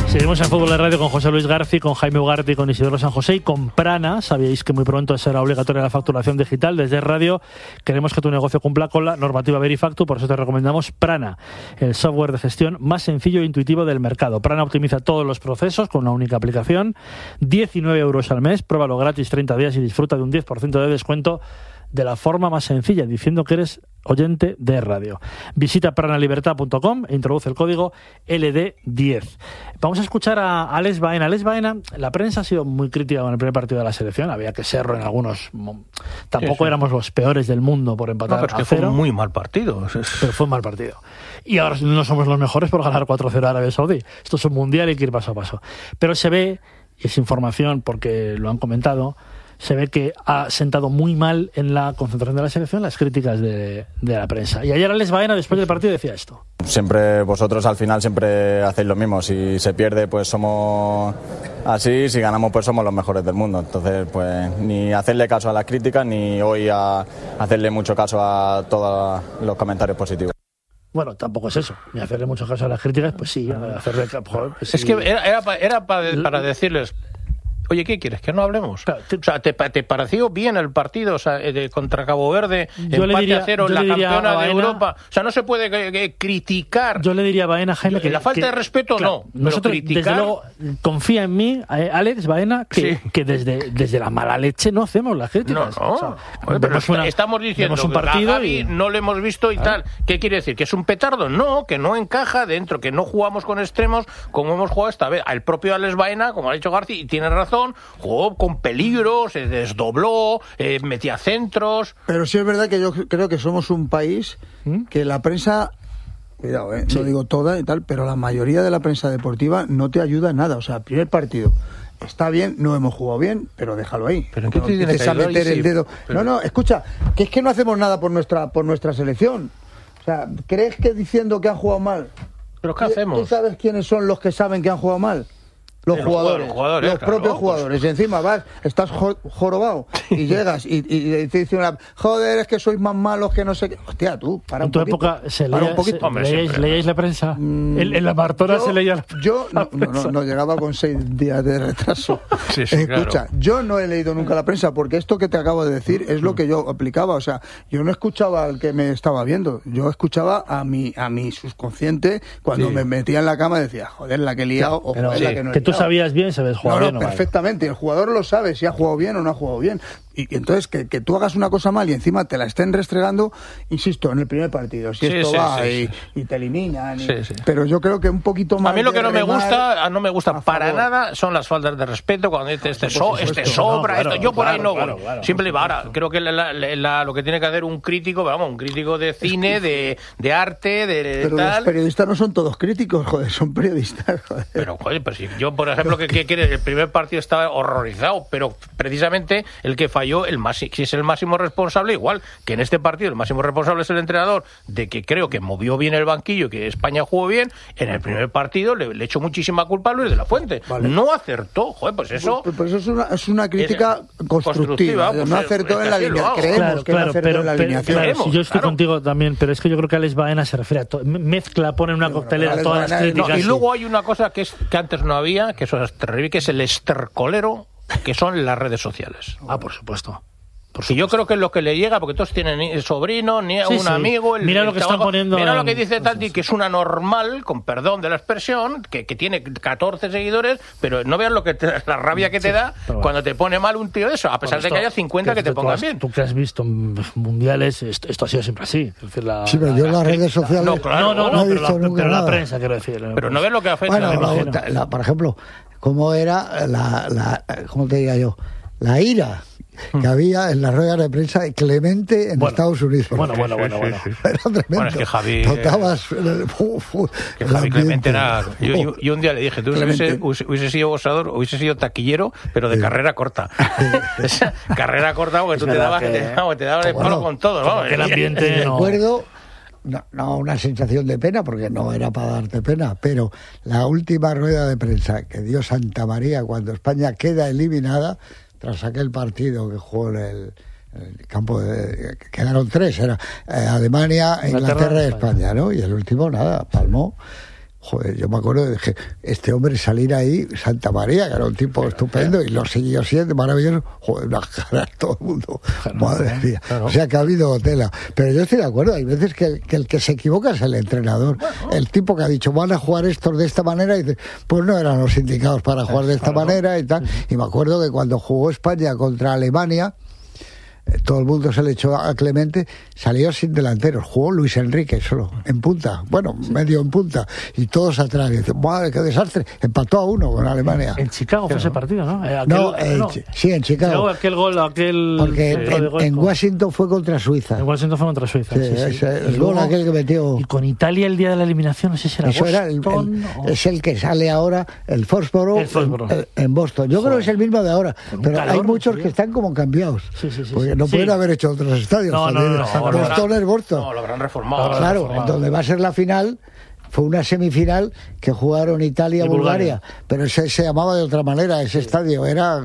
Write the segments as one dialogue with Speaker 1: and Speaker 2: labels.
Speaker 1: Seguimos en Fútbol de Radio con José Luis García, con Jaime Ugarte y con Isidoro San José y con Prana. Sabíais que muy pronto será obligatoria la facturación digital. Desde Radio queremos que tu negocio cumpla con la normativa Verifactu, por eso te recomendamos Prana, el software de gestión más sencillo e intuitivo del mercado. Prana optimiza todos los procesos con una única aplicación. 19 € al mes, pruébalo gratis 30 días y disfruta de un 10% de descuento de la forma más sencilla, diciendo que eres oyente de radio. Visita pranalibertad.com e introduce el código LD10. Vamos a escuchar a Alex Baena. Alex Baena, la prensa ha sido muy crítica con el primer partido de la selección, había que serlo en algunos. Tampoco éramos los peores del mundo por empatar
Speaker 2: pero es que
Speaker 1: a cero.
Speaker 2: fue un muy mal partido.
Speaker 1: Pero fue un mal partido. Y ahora no somos los mejores por ganar 4-0 a Arabia Saudí. Esto es un mundial y hay que ir paso a paso. Pero se ve, y es información porque lo han comentado, se ve que ha sentado muy mal en la concentración de la selección las críticas de la prensa. Y ayer Alex Baena, después del partido, decía esto.
Speaker 3: Siempre vosotros al final siempre hacéis lo mismo. Si se pierde, pues somos así. Si ganamos, pues somos los mejores del mundo. Entonces, pues ni hacerle caso a las críticas, ni hoy a hacerle mucho caso a todos los comentarios positivos.
Speaker 1: Bueno, tampoco es eso. Ni hacerle mucho caso a las críticas, pues sí. Hacerle, pues sí.
Speaker 2: Es que era para decirles... Oye, ¿qué quieres? ¿Que no hablemos? Claro, o sea, ¿te pareció bien el partido, o sea, contra Cabo Verde, empate a 0, la campeona de Europa? O sea, no se puede criticar.
Speaker 1: Yo le diría a Baena, Jaime, que...
Speaker 2: La falta de respeto, claro, no.
Speaker 1: Nosotros,
Speaker 2: criticar...
Speaker 1: desde luego, confía en mí, Alex Baena, que desde la mala leche no hacemos las críticas.
Speaker 2: No. O sea, pero estamos diciendo un partido que a Gavi no lo hemos visto y tal. ¿Qué quiere decir? ¿Que es un petardo? No, que no encaja dentro, que no jugamos con extremos como hemos jugado esta vez. El propio Alex Baena, como ha dicho García, y tiene razón, jugó con peligro, se desdobló, metía centros.
Speaker 4: Pero sí es verdad que yo creo que somos un país que la prensa, cuidado, no digo toda y tal, pero la mayoría de la prensa deportiva no te ayuda en nada. O sea, primer partido está bien, no hemos jugado bien, pero déjalo ahí.
Speaker 2: ¿Pero en qué te tiene que
Speaker 4: meter el dedo? Pero... No, escucha, que es que no hacemos nada por nuestra selección. O sea, ¿crees que diciendo que han jugado mal?
Speaker 2: ¿Pero qué hacemos?
Speaker 4: ¿Tú sabes quiénes son los que saben que han jugado mal? Los jugadores, los propios jugadores. Y encima estás jorobado y llegas y te dicen joder, es que sois más malos que no sé qué. Hostia, tú, para un poquito.
Speaker 1: En tu época leíais la prensa. En la Martora se leía la prensa.
Speaker 4: Yo no llegaba con 6 días de retraso.
Speaker 2: Sí,
Speaker 4: escucha,
Speaker 2: claro.
Speaker 4: Yo no he leído nunca la prensa porque esto que te acabo de decir es lo que yo aplicaba. O sea, yo no escuchaba al que me estaba viendo. Yo escuchaba a mi subconsciente cuando me metía en la cama y decía, joder, la que he liado o joder, la que no he liado.
Speaker 1: Sabías bien, sabes jugar bien.
Speaker 4: Perfectamente. El jugador lo sabe si ha jugado bien o no ha jugado bien. Y entonces que tú hagas una cosa mal y encima te la estén restregando, insisto, en el primer partido. Si esto y te eliminan. Pero yo creo que un poquito más.
Speaker 2: A mí lo que no me gusta para nada son las faltas de respeto cuando dices este sobra, esto. Yo por ahí no voy. Siempre va. Ahora, creo que lo que tiene que hacer un crítico, un crítico de cine, de arte, de
Speaker 4: pero
Speaker 2: tal.
Speaker 4: Los periodistas no son todos críticos, joder, son periodistas, joder.
Speaker 2: Pero, joder, pues si yo, por ejemplo, ¿qué quieres? El primer partido estaba horrorizado, pero precisamente el que falló, si es el máximo responsable, igual que en este partido el máximo responsable es el entrenador, de que creo que movió bien el banquillo, que España jugó bien, en el primer partido le echó muchísima culpa a Luis de la Fuente. Vale. No acertó, joder, pues eso...
Speaker 4: Pues eso es una crítica constructiva. Pues no acertó en la alineación. Creemos que no acertó en la alineación.
Speaker 1: Claro, yo estoy contigo también, pero es que yo creo que Alex Baena se refiere a todo. Mezcla, pone en una coctelera todas las críticas.
Speaker 2: Y luego hay una cosa que antes no había, que eso es terrible, que es el estercolero, que son las redes sociales.
Speaker 1: Por supuesto.
Speaker 2: Porque yo creo que es lo que le llega, porque todos tienen el sobrino, ni un amigo.
Speaker 1: Mira lo que están poniendo.
Speaker 2: Mira lo que dice Tanti, que es una normal, con perdón de la expresión, que tiene 14 seguidores, pero no veas la rabia que te da cuando te pone mal un tío de eso, a pesar de que haya 50 que te pongan bien.
Speaker 1: Tú que has visto mundiales, esto ha sido siempre así. Es decir,
Speaker 4: sí, pero yo en las redes sociales
Speaker 1: no he visto nunca pero la prensa, quiero decir.
Speaker 2: Pero no ves lo que afecta.
Speaker 4: Bueno, por ejemplo, ¿cómo era cómo te diría yo? La ira que había en las ruedas de prensa de Clemente en Estados Unidos.
Speaker 1: Bueno.
Speaker 2: Era tremendo. Bueno, es que Javi... Javi Clemente era... Yo un día le dije, tú hubiese sido boxeador, hubiese sido taquillero, pero de carrera corta. Carrera corta porque tú te dabas el palo con todo.
Speaker 1: Vamos, el ambiente no...
Speaker 4: Recuerdo... No una sensación de pena, porque no era para darte pena, pero la última rueda de prensa que dio Santa María cuando España queda eliminada tras aquel partido que jugó en el campo quedaron 3, era Alemania, Inglaterra y España, ¿no? Y el último, palmó. Joder, yo me acuerdo de que este hombre salir ahí, Santa María, que era un tipo estupendo, y lo siguió siendo maravilloso. Joder, las caras, todo el mundo. Madre mía. O sea, que ha habido tela. Pero yo estoy de acuerdo, hay veces que el que se equivoca es el entrenador. El tipo que ha dicho, van a jugar estos de esta manera, y dice, pues no eran los indicados para jugar de esta manera y tal. Y me acuerdo que cuando jugó España contra Alemania, todo el mundo se le echó a Clemente, salió sin delanteros, jugó Luis Enrique solo, en punta, bueno, medio en punta, y todos atrás, y dicen, madre, qué desastre, empató a 1 con Alemania.
Speaker 1: En Chicago fue ese partido, ¿no?
Speaker 4: Sí, en Chicago. Porque en Washington fue contra Suiza.
Speaker 1: En Washington fue contra Suiza.
Speaker 4: Sí. El gol aquel que metió.
Speaker 1: Y con Italia el día de la eliminación, no sé si era
Speaker 4: Eso
Speaker 1: Boston.
Speaker 4: Es el que sale ahora, el Foxborough. En Boston. Yo creo que es el mismo de ahora, pero hay muchos que están como cambiados.
Speaker 1: Sí.
Speaker 4: Porque no pueden haber hecho otros estadios. Boston es Boston.
Speaker 2: No, lo habrán reformado.
Speaker 4: Claro, donde va a ser la final. Fue una semifinal que jugaron Italia y Bulgaria, pero ese se llamaba de otra manera, ese estadio era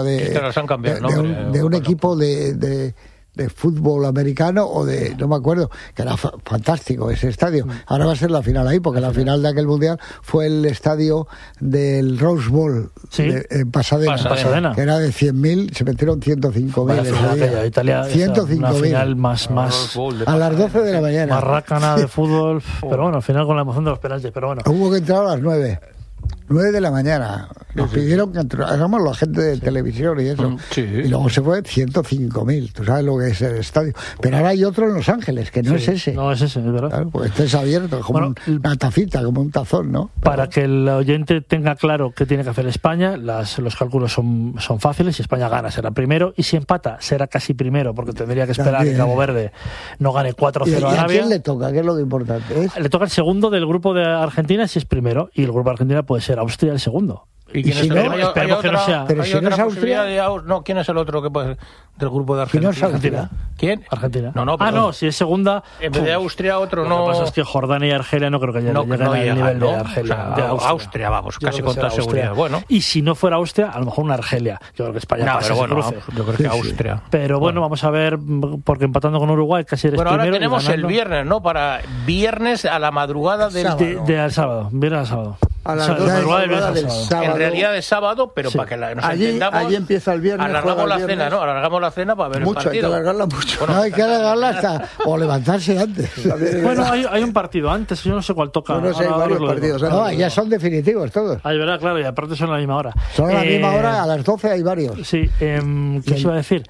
Speaker 4: de un equipo de fútbol americano o de, no me acuerdo, que era fantástico ese estadio. Ahora va a ser la final ahí, porque la final de aquel mundial fue el estadio del Rose Bowl en Pasadena, que era de 100.000, se metieron 105.000.
Speaker 1: Italia
Speaker 4: 105.000.
Speaker 1: Final más
Speaker 4: a las 12 de la mañana.
Speaker 1: Más rácana de fútbol, pero bueno, al final con la emoción de los penaltis, pero bueno.
Speaker 4: Hubo que entrar a las 9 de la mañana. Nos pidieron que hagamos la gente de televisión y eso. Y luego se fue 105.000. Tú sabes lo que es el estadio. Pero ahora hay otro en Los Ángeles, que no es ese.
Speaker 1: No es ese, es verdad.
Speaker 4: Claro, pues este es abierto, como una tacita, como un tazón, ¿no?
Speaker 1: Para que el oyente tenga claro qué tiene que hacer España, los cálculos son fáciles. Si España gana, será primero. Y si empata, será casi primero, porque tendría que esperar que Cabo Verde no gane 4-0 a Arabia.
Speaker 4: ¿A quién le toca? ¿Qué es lo que importante es?
Speaker 1: Le toca el segundo del grupo de Argentina si es primero. Y el grupo de Argentina puede ser Austria el segundo.
Speaker 2: ¿Y quién es el otro?
Speaker 1: Esperemos que no sea.
Speaker 4: Pero si no es Austria.
Speaker 2: No, ¿quién es el otro que puede ser del grupo de Argentina?
Speaker 4: Si no es Argentina.
Speaker 2: ¿Quién?
Speaker 1: Argentina.
Speaker 2: No,
Speaker 1: si es segunda.
Speaker 2: En vez de Austria, otro no.
Speaker 1: Lo que pasa es que Jordania y Argelia no creo que lleguen al nivel de Argelia.
Speaker 2: O sea, de Austria, vamos, casi con toda seguridad. Bueno.
Speaker 1: Y si no fuera Austria, a lo mejor una Argelia. Yo creo que España pasa
Speaker 2: pero bueno,
Speaker 1: ese cruce.
Speaker 2: yo creo que Austria.
Speaker 1: Pero bueno, vamos a ver, porque empatando con Uruguay casi eres primero.
Speaker 2: Bueno, ahora tenemos el viernes, ¿no? Para viernes a la madrugada del
Speaker 1: sábado. Viernes al sábado.
Speaker 4: A las 2 del sábado.
Speaker 2: En realidad es sábado, pero para que nos entendamos.
Speaker 4: Allí empieza el viernes.
Speaker 2: Alargamos la cena, ¿no? Alargamos la cena para ver el partido.
Speaker 4: Hay que alargarla mucho. Bueno, no, hay que alargarla hasta o levantarse antes.
Speaker 1: Bueno, hay un partido antes, yo no sé cuál toca.
Speaker 4: No sé, hay varios partidos. No, ya son definitivos todos.
Speaker 1: Ay, verdad, claro, y aparte son a la misma hora.
Speaker 4: Son a la misma hora, a las 12 hay varios.
Speaker 1: Sí, ¿qué os iba a decir?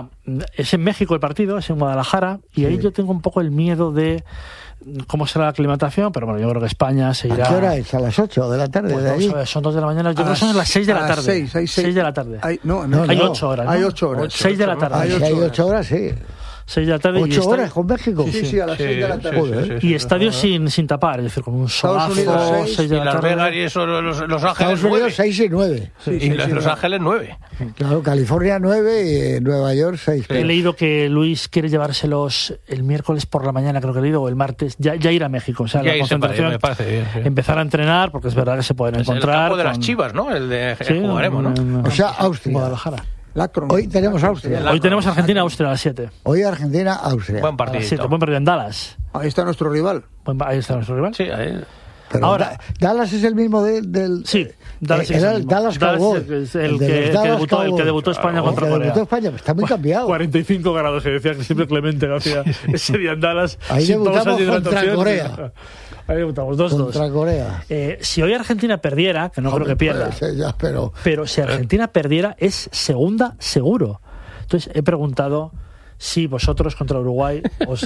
Speaker 1: Es en México el partido, es en Guadalajara, y ahí yo tengo un poco el miedo de cómo será la aclimatación, pero bueno, yo creo que España se irá.
Speaker 4: ¿A qué hora es? ¿A las 8 de la tarde?
Speaker 1: Pues
Speaker 4: de ahí?
Speaker 1: Son 2 de la mañana, yo creo que son las 6 de la tarde. 6 de la tarde.
Speaker 4: Hay
Speaker 1: 8 horas, ¿no?
Speaker 4: Hay 8 horas.
Speaker 1: 6 de la tarde.
Speaker 4: Hay 8 horas, sí.
Speaker 1: 6 de la tarde.
Speaker 4: 8 horas con México.
Speaker 2: Sí, a las 6 de la tarde.
Speaker 1: Y estadio sin tapar, es decir, con un solazo, 6 de la tarde.
Speaker 2: Y Las Vegas y eso, Los Ángeles
Speaker 4: Estados Unidos 6 y 9.
Speaker 2: Y Los Ángeles 9.
Speaker 4: Claro, California 9 y Nueva York 6.
Speaker 1: He leído que Luis quiere llevárselos el miércoles por la mañana, creo que he leído, o el martes, ya ir a México. O sea, la concentración,
Speaker 2: me parece bien, sí.
Speaker 1: Empezar a entrenar, porque es verdad que se pueden encontrar.
Speaker 2: El campo de las Chivas, ¿no? El de jugaremos, ¿no?
Speaker 4: O sea, Austria.
Speaker 1: Guadalajara.
Speaker 4: Hoy tenemos Austria.
Speaker 1: Hoy tenemos Argentina-Austria a las 7.
Speaker 4: Hoy Argentina-Austria.
Speaker 2: Buen partido.
Speaker 1: A las 7, buen partido en Dallas.
Speaker 5: Ahí está nuestro rival.
Speaker 1: Ahí está nuestro rival.
Speaker 2: Sí, ahí.
Speaker 4: Pero
Speaker 1: ahora,
Speaker 4: Dallas es el mismo del...
Speaker 1: Sí, Dallas
Speaker 4: era el Dallas Cowboys.
Speaker 1: El que debutó España contra Corea.
Speaker 4: Debutó España, está muy cambiado.
Speaker 1: 45 grados, se decía que siempre Clemente García ese día en Dallas.
Speaker 4: Ahí debutamos contra Corea.
Speaker 1: Ahí debutamos 2-2.
Speaker 4: Contra Corea.
Speaker 1: Si hoy Argentina perdiera, que no creo que pierda,
Speaker 4: ya,
Speaker 1: pero si Argentina perdiera, es segunda seguro. Entonces he preguntado si vosotros contra Uruguay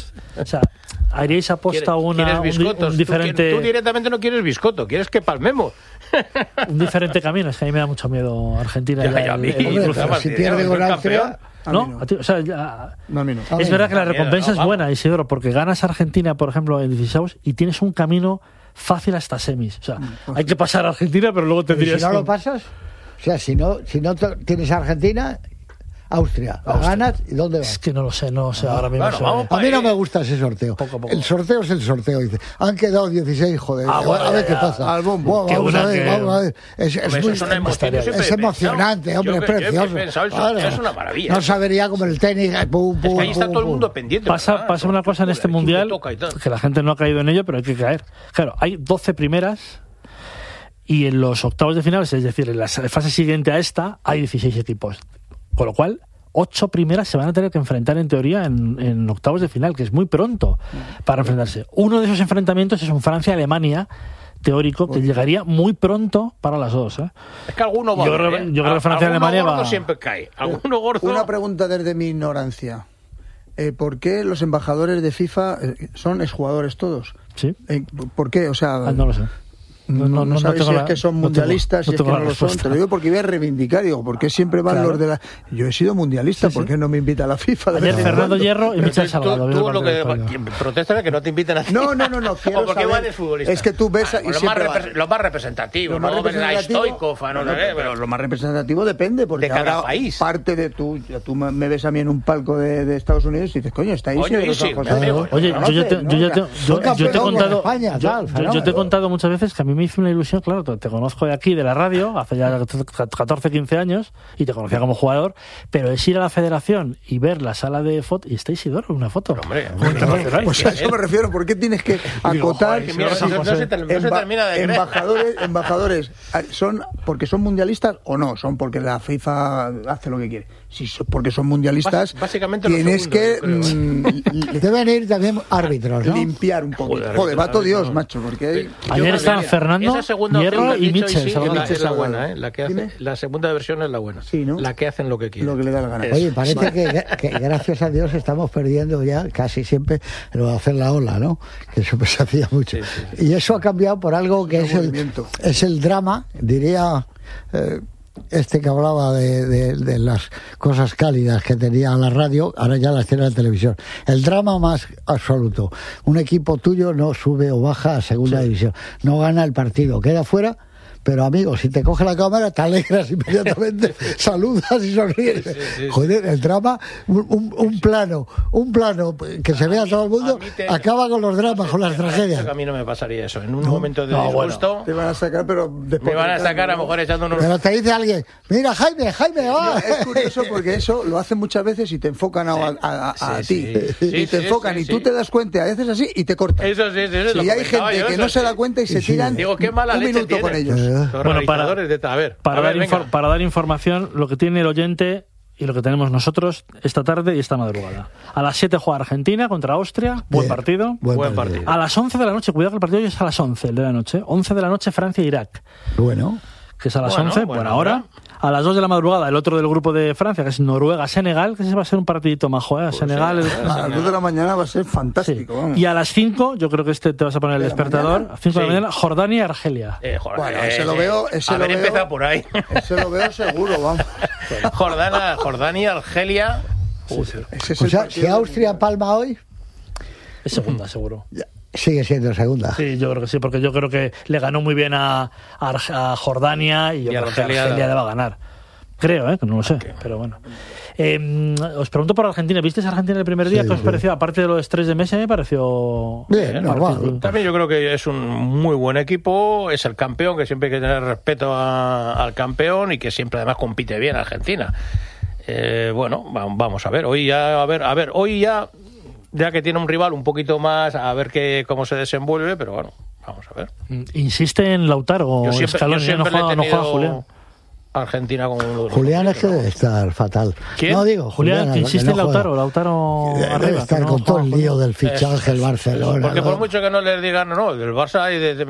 Speaker 1: haríais aposta un diferente...
Speaker 2: Tú directamente no quieres biscotto, quieres que palmemos.
Speaker 1: Un diferente camino. Es que a mí me da mucho miedo Argentina.
Speaker 4: Si pierde con Austria...
Speaker 1: ¿No?
Speaker 5: A mí no.
Speaker 1: Es verdad que la recompensa es buena, Isidoro, porque ganas Argentina, por ejemplo, en 16 y tienes un camino fácil hasta semis. O sea, hay que pasar a Argentina, pero luego tendrías...
Speaker 4: ¿Y si no lo pasas? O sea, si no tienes a Argentina... Austria. ¿La ganas y dónde vas?
Speaker 1: Es que no lo sé, ahora mismo.
Speaker 2: Bueno, vamos
Speaker 4: A mí no me gusta ese sorteo.
Speaker 1: Poco a poco.
Speaker 4: El sorteo es el sorteo, dice. Han quedado 16, joder.
Speaker 1: Bueno,
Speaker 4: a ver qué pasa.
Speaker 5: al bombo.
Speaker 4: Vamos a ver. Es
Speaker 2: Eso es una emoción, yo siempre
Speaker 4: es
Speaker 2: he
Speaker 4: emocionante,
Speaker 2: pensado.
Speaker 4: hombre,
Speaker 2: Yo
Speaker 4: es
Speaker 2: he
Speaker 4: precioso.
Speaker 2: pensado, eso
Speaker 4: Claro.
Speaker 2: es una maravilla.
Speaker 4: No sabería como el tenis. Pum,
Speaker 2: Es que ahí está
Speaker 4: pum,
Speaker 2: todo el
Speaker 4: pum.
Speaker 2: mundo pendiente.
Speaker 1: Pasa
Speaker 2: ¿verdad?
Speaker 1: una cosa en este
Speaker 2: Chuta,
Speaker 1: mundial
Speaker 2: toca y tal.
Speaker 1: que la gente no ha caído en ello, pero hay que caer. Claro, hay 12 primeras y en los octavos de final, es decir, en la fase siguiente a esta, hay 16 equipos. Con lo cual, 8 primeras se van a tener que enfrentar en teoría en octavos de final, que es muy pronto para enfrentarse. Uno de esos enfrentamientos es un Francia-Alemania teórico que llegaría muy pronto para las dos.
Speaker 2: Es que alguno va
Speaker 1: Yo creo que Francia y Alemania
Speaker 2: alguno gordo
Speaker 1: va.
Speaker 2: siempre cae. Alguno gordo.
Speaker 5: Una pregunta desde mi ignorancia. ¿Por qué los embajadores de FIFA son exjugadores todos?
Speaker 1: Sí.
Speaker 5: ¿Por qué? O sea,
Speaker 1: No lo sé.
Speaker 5: no sabes
Speaker 1: tengo
Speaker 5: si
Speaker 1: la-
Speaker 5: es que son
Speaker 1: no tengo-
Speaker 5: mundialistas,
Speaker 1: no
Speaker 5: si es que
Speaker 1: tengo
Speaker 5: no
Speaker 1: la
Speaker 5: lo son.
Speaker 1: respuesta.
Speaker 5: Te lo digo porque voy a reivindicar. Digo, ¿por qué siempre van
Speaker 1: Claro.
Speaker 5: los de la...? Yo he sido mundialista,
Speaker 1: Sí,
Speaker 5: ¿por
Speaker 1: sí.
Speaker 5: qué no me invita a la FIFA? de
Speaker 1: Ayer
Speaker 5: vez en
Speaker 1: Fernando
Speaker 5: cuando?
Speaker 1: Hierro y Michel
Speaker 2: Tú
Speaker 1: Salgado.
Speaker 2: lo
Speaker 1: parte de
Speaker 2: que
Speaker 1: España.
Speaker 2: protestas es que no te inviten a
Speaker 5: No, quiero
Speaker 2: ¿O por qué
Speaker 5: saber-
Speaker 2: van de futbolistas?
Speaker 5: Es que tú ves y
Speaker 2: lo,
Speaker 5: siempre
Speaker 2: más
Speaker 5: van.
Speaker 2: lo más representativo,
Speaker 5: Lo más
Speaker 2: no ves a
Speaker 5: representativo-
Speaker 2: Stoikov, no
Speaker 5: Bueno,
Speaker 2: sé,
Speaker 5: pero
Speaker 2: pero
Speaker 5: lo más representativo depende, porque
Speaker 2: de cada
Speaker 5: ahora
Speaker 2: país.
Speaker 5: parte de tú me ves a mí en un palco de Estados Unidos y dices, coño, está ahí.
Speaker 2: Coño,
Speaker 5: sí,
Speaker 2: y sí,
Speaker 5: José.
Speaker 2: me pego.
Speaker 1: Oye,
Speaker 5: ¿Lo
Speaker 1: yo te
Speaker 4: Fue
Speaker 1: he
Speaker 4: campeón con
Speaker 1: contado,
Speaker 4: España, tal,
Speaker 1: yo te he
Speaker 4: fenómeno.
Speaker 1: contado muchas veces que a mí me hizo una ilusión, claro, te conozco de aquí, de la radio, hace ya 14, 15 años, y te conocía como jugador, pero es ir a la federación y ver la sala de fotos, y está Isidoro en una foto.
Speaker 2: Hombre,
Speaker 1: internacional.
Speaker 5: Pues a eso me refiero, ¿por qué tienes que acotar?
Speaker 2: joder, que mira, no se termina de creer.
Speaker 5: Embajadores, ¿son porque son mundialistas o no? ¿Son porque la FIFA hace lo que quiere? Si porque son mundialistas,
Speaker 2: Básicamente lo
Speaker 5: tienes
Speaker 2: segundo,
Speaker 5: que
Speaker 2: yo creo.
Speaker 4: Deben ir también árbitros, ¿no?
Speaker 5: limpiar un poquito.
Speaker 2: Joder,
Speaker 5: Joder, va todo Dios,
Speaker 2: no.
Speaker 5: macho, porque hay...
Speaker 1: Ayer estaban Fernando,
Speaker 2: Esa segunda opción
Speaker 1: Hierro
Speaker 2: que has
Speaker 1: y
Speaker 2: dicho,
Speaker 1: Michel
Speaker 2: sí,
Speaker 1: Salgado.
Speaker 2: es la
Speaker 5: Salgado.
Speaker 2: buena, ¿eh?
Speaker 5: Dime.
Speaker 2: La segunda versión es la buena.
Speaker 5: Sí, ¿no?
Speaker 2: La que hacen lo que quieren.
Speaker 5: lo que le da la gana.
Speaker 4: Oye, parece que gracias a Dios estamos perdiendo ya casi siempre lo de hacer la ola, ¿no? Que eso pues se hacía mucho. Y eso ha cambiado por algo que
Speaker 5: Movimiento.
Speaker 4: es el drama, diría este que hablaba de las cosas cálidas que tenía la radio, ahora ya las tiene la televisión. El drama más absoluto. Un equipo tuyo no sube o baja a segunda división, no gana el partido, queda fuera. Pero amigo, si te coge la cámara te alegras inmediatamente, saludas y sonríes. Joder, el drama, un plano que se vea a todo el mundo, acaba con los dramas, con las tragedias.
Speaker 2: A mí no me pasaría eso. En un momento de disgusto
Speaker 5: Te van a sacar, pero después...
Speaker 2: me van a sacar a lo mejor echando unos...
Speaker 4: Pero te dice alguien, mira Jaime, va.
Speaker 5: Es curioso porque eso lo hacen muchas veces y te enfocan a ti. Y te enfocan y tú te das cuenta, haces así y te cortan.
Speaker 2: Eso sí, eso es lo
Speaker 5: Y
Speaker 2: que
Speaker 5: hay
Speaker 2: comentaba
Speaker 5: gente
Speaker 2: yo,
Speaker 5: que
Speaker 2: eso
Speaker 5: no se
Speaker 2: sí.
Speaker 5: da cuenta y se tiran
Speaker 2: Digo, qué mala
Speaker 5: un
Speaker 2: leche
Speaker 5: minuto con
Speaker 2: tienen.
Speaker 5: ellos.
Speaker 2: Los
Speaker 1: Bueno,
Speaker 2: realizadores de... A ver, venga.
Speaker 1: para dar información, lo que tiene el oyente y lo que tenemos nosotros esta tarde y esta madrugada. A las 7 juega Argentina contra Austria, buen
Speaker 4: Bien,
Speaker 1: partido.
Speaker 2: Buen partido.
Speaker 1: A las 11 de la noche, cuidado que el partido hoy es a las 11 el de la noche. 11 de la noche Francia-Irak,
Speaker 4: Bueno,
Speaker 1: que es a las
Speaker 2: Bueno,
Speaker 1: 11,
Speaker 2: buena
Speaker 1: buena hora. A las 2 de la madrugada, el otro del grupo de Francia, que es Noruega-Senegal, que ese va a ser un partidito majo, ¿eh? Senegal...
Speaker 5: A las 2 de la mañana va a ser
Speaker 1: Sí.
Speaker 5: fantástico. Vamos.
Speaker 1: Y a las 5, yo creo que te vas a poner el
Speaker 5: ¿De la
Speaker 1: despertador,
Speaker 5: mañana?
Speaker 1: a 5 de la
Speaker 2: Sí.
Speaker 1: mañana, Jordania-Argelia.
Speaker 2: Joder,
Speaker 5: Bueno, ese lo veo,
Speaker 2: haber empezado por ahí.
Speaker 5: Ese lo veo seguro, vamos.
Speaker 2: Jordania, Argelia.
Speaker 5: Ese es
Speaker 4: o
Speaker 5: el
Speaker 4: sea,
Speaker 5: partido
Speaker 4: si Austria palma hoy,
Speaker 1: Es segunda, seguro.
Speaker 4: sigue siendo segunda.
Speaker 1: Sí, yo creo que sí, porque yo creo que le ganó muy bien a Jordania y yo
Speaker 2: Y
Speaker 1: creo que
Speaker 2: Argelia
Speaker 1: Argelia le va a ganar. Creo, que no lo sé, pero bueno. Os pregunto por Argentina. ¿Visteis a Argentina el primer día?
Speaker 4: Sí,
Speaker 1: ¿Qué os
Speaker 4: sí.
Speaker 1: pareció? Aparte de lo de Estrés de Messi, me pareció...
Speaker 4: Bien, normal.
Speaker 2: También yo creo que es un muy buen equipo, es el campeón, que siempre hay que tener respeto al campeón y que siempre además compite bien Argentina. Bueno, vamos a ver. Hoy ya, hoy ya que tiene un rival un poquito más, a ver cómo se desenvuelve, pero bueno, vamos a ver.
Speaker 1: Insiste en Lautaro, Scaloni, no juega Julián.
Speaker 2: Argentina como uno de los
Speaker 4: Julián es que
Speaker 2: favoritos,
Speaker 4: debe estar fatal.
Speaker 2: ¿Quién?
Speaker 4: No digo,
Speaker 1: Julián, que insiste en
Speaker 4: no juega.
Speaker 1: Lautaro
Speaker 4: Debe
Speaker 1: arriba.
Speaker 4: estar
Speaker 1: que no
Speaker 4: con todo el
Speaker 1: juega
Speaker 4: lío
Speaker 1: Julián.
Speaker 4: del fichaje del Barcelona.
Speaker 2: Porque
Speaker 4: ¿no?
Speaker 2: por mucho que no les digan, no, del Barça y del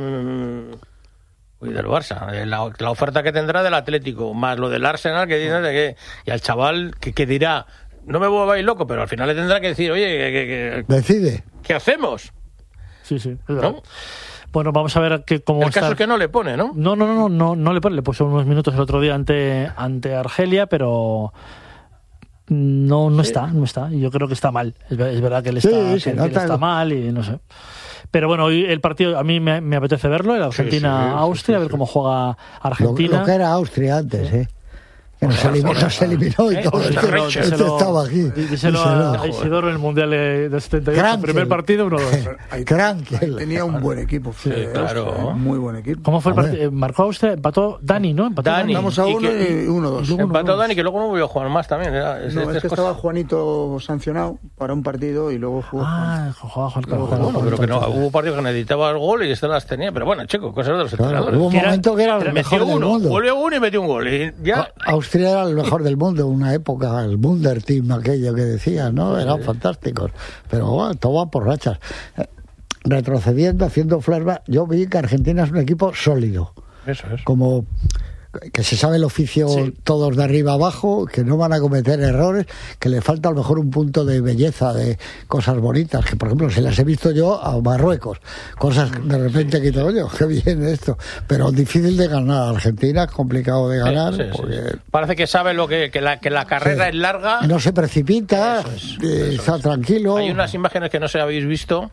Speaker 2: Barça, la oferta que tendrá del Atlético, más lo del Arsenal, que dice que y al chaval que dirá, no me volváis loco, pero al final le tendrá que decir, oye,
Speaker 4: Decide.
Speaker 2: ¿qué hacemos?
Speaker 1: Sí, es verdad.
Speaker 2: ¿No?
Speaker 1: Bueno, vamos a ver cómo
Speaker 2: El
Speaker 1: está.
Speaker 2: caso es que no le pone, ¿no?
Speaker 1: No le pone. Le puso unos minutos el otro día ante Argelia, pero no está. Y yo creo que está mal. Es verdad que él está,
Speaker 4: Sí, se
Speaker 1: que él
Speaker 4: nota.
Speaker 1: está mal y no sé. Pero bueno, hoy el partido a mí me apetece verlo, el Argentina-Austria, a ver cómo juega Argentina.
Speaker 4: Lo que era Austria antes, ¿eh? Que nos eliminó y todo. Este estaba aquí.
Speaker 1: Díselo a Isidoro en el Mundial de 78, primer partido 1-2.
Speaker 4: Crankel.
Speaker 5: Tenía un buen equipo.
Speaker 2: Sí, claro.
Speaker 5: Muy buen equipo.
Speaker 1: ¿Cómo fue el partido? Marcó Austria, empató Dani, ¿no? Empató
Speaker 2: Dani.
Speaker 5: Vamos a 1 y 1-2.
Speaker 2: Empató Dani, que luego no volvió a jugar más también.
Speaker 5: Es que estaba Juanito sancionado para un partido y luego jugó.
Speaker 1: Jugaba Juan
Speaker 2: Carlos. Bueno, pero que no, hubo partidos que necesitaba el gol y este las tenía. Pero bueno, chico, cosas de los entrenadores.
Speaker 4: Hubo un momento que era el mejor del mundo.
Speaker 2: Volvió uno y metió un gol. Y ya...
Speaker 4: Austria era el mejor del mundo, una época, el Wunder Team, aquello que decías, ¿no? Eran fantásticos. Pero bueno, todo va por rachas. Retrocediendo, haciendo flashback, yo vi que Argentina es un equipo sólido.
Speaker 2: Eso es.
Speaker 4: Como que se sabe el oficio todos de arriba abajo, que no van a cometer errores, que le falta a lo mejor un punto de belleza, de cosas bonitas, que por ejemplo se las he visto yo a Marruecos, cosas de repente que digo, oye, qué bien esto, pero difícil de ganar. Argentina es complicado de ganar. Porque
Speaker 2: parece que sabe lo que la carrera es larga.
Speaker 4: No se precipita, está tranquilo.
Speaker 2: Hay unas imágenes que no sé si habéis visto,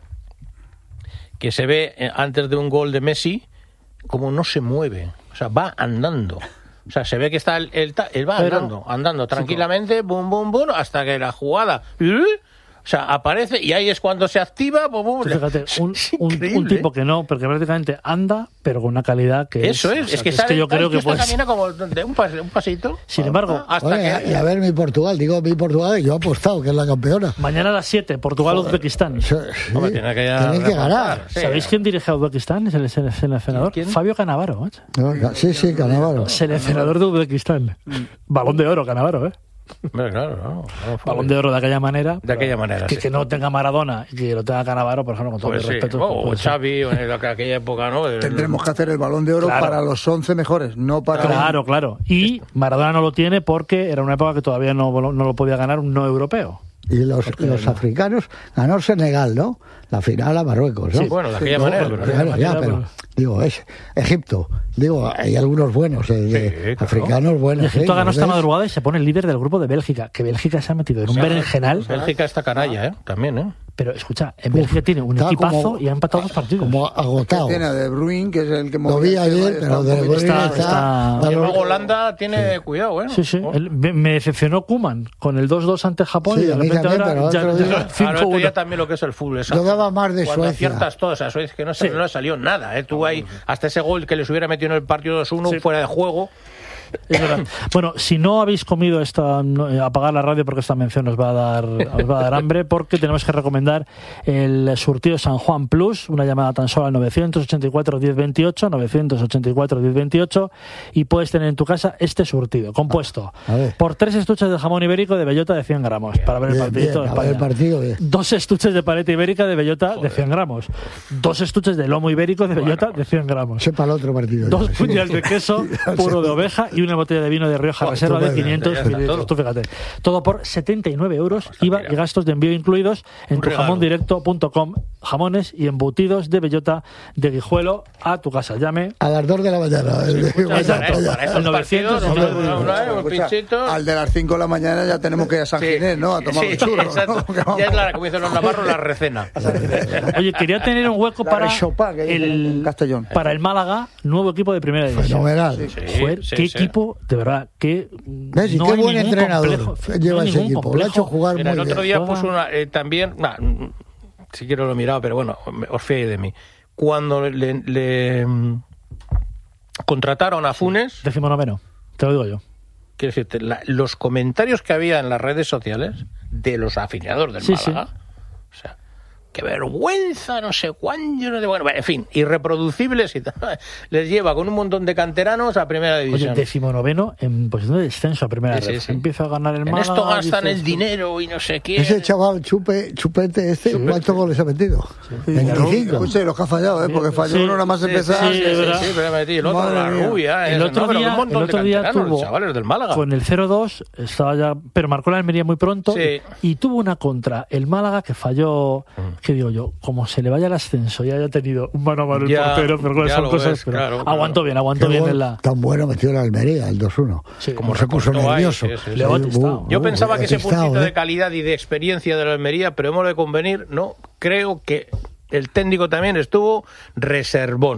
Speaker 2: que se ve antes de un gol de Messi, como no se mueve. O sea, va andando. O sea, se ve que está él va andando tranquilamente, bum, bum, bum, hasta que la jugada, o sea, aparece y ahí es cuando se activa. Bum,
Speaker 1: fíjate, un tipo que no, porque prácticamente anda, pero con una calidad que
Speaker 2: eso es. O sea, es que yo creo que camina como de un pasito.
Speaker 1: Sin embargo,
Speaker 4: y a ver mi Portugal, yo he apostado que es la campeona.
Speaker 1: Mañana a las 7, Portugal-Uzbekistán.
Speaker 4: Sí.
Speaker 2: Tiene que ganar.
Speaker 1: ¿Sabéis quién dirige a Uzbekistán? Es el seleccionador.
Speaker 2: Fabio
Speaker 1: Cannavaro.
Speaker 4: Sí, Cannavaro.
Speaker 1: Seleccionador de Uzbekistán. Balón de oro, Cannavaro, ¿eh?
Speaker 2: Claro,
Speaker 1: Balón de oro de aquella manera.
Speaker 2: Que
Speaker 1: no tenga Maradona y que lo tenga Cannavaro, por ejemplo, con todo el respeto.
Speaker 2: O Xavi, o en aquella época, ¿no?
Speaker 5: Tendremos que hacer el Balón de Oro para los 11 mejores, no para...
Speaker 1: Claro. Y Maradona no lo tiene porque era una época que todavía no lo podía ganar un no europeo.
Speaker 4: Y los africanos ganó Senegal, ¿no? La final a Marruecos, ¿no?
Speaker 2: Sí, bueno, de aquella manera.
Speaker 4: Pero digo, es Egipto. Digo, hay algunos buenos, africanos buenos.
Speaker 1: Egipto ganó esta madrugada y se pone el líder del grupo de Bélgica, que Bélgica se ha metido en un berenjenal.
Speaker 2: Bélgica está canalla, también,
Speaker 1: Pero escucha, en Bélgica tiene un equipazo y ha empatado 2 partidos.
Speaker 4: Como agotado.
Speaker 5: Tiene a De Bruyne, que es el que
Speaker 4: lo vi ayer, pero De Bruyne está...
Speaker 2: Y luego Holanda tiene cuidado,
Speaker 1: Sí. Me decepcionó Koeman con el 2-2 ante Japón y de repente ahora ya 5-1.
Speaker 2: También lo que es el fútbol.
Speaker 4: Yo daba más de
Speaker 2: cuando
Speaker 4: Suecia.
Speaker 2: Aciertas todas a Suecia, que no le salió nada. Tú ahí, hasta ese gol que les hubiera metido en el partido 2-1 fuera de juego.
Speaker 1: Es verdad. Bueno, si no habéis comido apagar la radio porque esta mención os va a dar hambre, porque tenemos que recomendar el surtido San Juan Plus, una llamada tan solo al 984-1028, 984-1028, y puedes tener en tu casa este surtido, compuesto por 3 estuches de jamón ibérico de bellota de 100 gramos, para ver el partidito de España. 2 estuches de paleta ibérica de bellota de 100 gramos, 2 estuches de lomo ibérico de bellota de 100 gramos,
Speaker 4: sepa el otro partido.
Speaker 1: 2 puñados de queso puro de oveja y una botella de vino de Rioja Reserva de 500 mililitros. Tú fíjate, todo por 79 euros, IVA y gastos de envío incluidos en tujamondirecto.com. Jamones y embutidos de bellota de Guijuelo a tu casa. Llame
Speaker 4: a las 2 de la mañana.
Speaker 1: Al 900.
Speaker 5: Al de las 5 de la mañana ya tenemos que ir a San Ginés, ¿no? A tomar un churro.
Speaker 2: Ya es como dicen los navarros, la recena.
Speaker 1: Oye, quería tener un hueco para el Málaga, nuevo equipo de primera división.
Speaker 4: Fenomenal.
Speaker 1: Qué equipo, de verdad, qué
Speaker 4: buen entrenador lleva ese equipo. Lo ha hecho jugar muy bien.
Speaker 2: El otro día puso también, si quiero lo he mirado, pero bueno, os fiéis de mí. Cuando le contrataron a Funes...
Speaker 1: 19º, te lo digo yo.
Speaker 2: Quiero decirte, los comentarios que había en las redes sociales de los aficionados del Málaga, o sea, qué vergüenza, no sé cuándo, bueno, en fin, irreproducibles y tal. Les lleva con un montón de canteranos a primera división.
Speaker 1: Oye, 19º en posición de descenso a primera división. Empieza a ganar el Málaga.
Speaker 2: En esto gastan el dinero y no sé qué.
Speaker 4: Ese chaval Chupete, ¿cuántos goles ha metido? 25.
Speaker 5: Escuche, los que ha fallado, porque falló uno nada más empezar.
Speaker 2: Sí, pero metí el otro, la rubia.
Speaker 1: El otro día tuvo,
Speaker 2: chavales del Málaga.
Speaker 1: Con el 0-2, estaba ya, pero marcó la Almería muy pronto y tuvo una contra el Málaga que falló. Que digo yo, como se le vaya el ascenso y haya tenido un mano a mano el portero, pero son cosas. Claro. Aguantó bien en la.
Speaker 4: Tan bueno metió la Almería, el 2-1.
Speaker 2: Sí,
Speaker 4: como se puso nervioso.
Speaker 2: Yo pensaba que ese puntito de calidad y de experiencia de la Almería, pero hemos de convenir, no, creo que el técnico también estuvo reservón.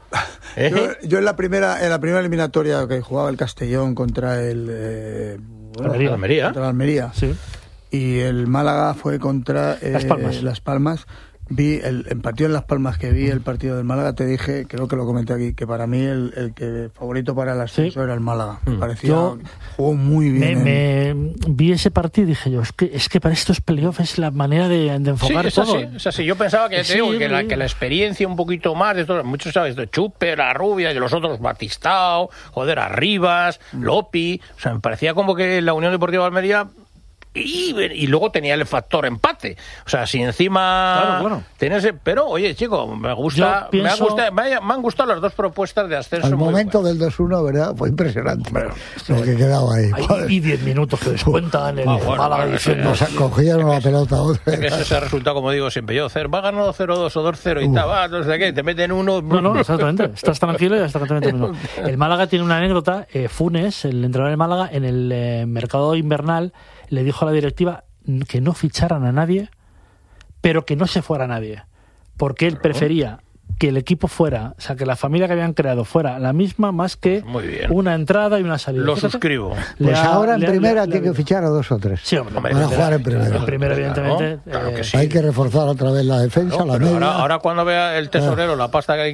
Speaker 5: Yo en la primera eliminatoria que jugaba el Castellón contra el
Speaker 2: Almería.
Speaker 5: Contra el Almería.
Speaker 1: Sí.
Speaker 5: Y el Málaga fue contra
Speaker 1: Las Palmas.
Speaker 5: Vi el partido en Las Palmas, que vi el partido del Málaga, te dije, creo que lo comenté aquí, que para mí el que favorito para el ascenso era el Málaga. Me parecía, jugó muy bien.
Speaker 1: Me vi ese partido y dije yo, es que para estos playoffs es la manera de enfocar todo.
Speaker 2: Es así. Yo pensaba que, que la experiencia un poquito más de estos, muchos sabes, de Chupe, la Rubia, y los otros Batistao, Arribas, Lopi, o sea, me parecía como que la Unión Deportiva de Almería. Y luego tenía el factor empate. O sea, si encima tenés, pero oye, chico, me han gustado las dos propuestas de ascenso.
Speaker 4: Al momento del 2-1, ¿verdad? Fue impresionante lo que quedaba ahí.
Speaker 1: Y 10 minutos que descuentan el Málaga diciendo,
Speaker 4: cogieron la pelota otra.
Speaker 2: Es que ese es el resultado, como digo siempre yo, va ganando 0-2 o 2-0 y tal, no sé qué, te meten uno.
Speaker 1: No, exactamente. Estás tranquilo y hasta que te meten uno. El Málaga tiene una anécdota. Funes, el entrenador del Málaga, en el mercado invernal le dijo a la directiva que no ficharan a nadie, pero que no se fuera nadie, porque él prefería que el equipo fuera, o sea, que la familia que habían creado fuera la misma, más que una entrada y una salida.
Speaker 2: Lo suscribo.
Speaker 4: Pues ahora en primera tiene que fichar a 2 o 3.
Speaker 1: Sí, hombre,
Speaker 4: van a jugar en primera.
Speaker 1: En primera, evidentemente.
Speaker 2: Claro que sí.
Speaker 4: Hay que reforzar otra vez la defensa, la media.
Speaker 2: Ahora cuando vea el tesorero la pasta que hay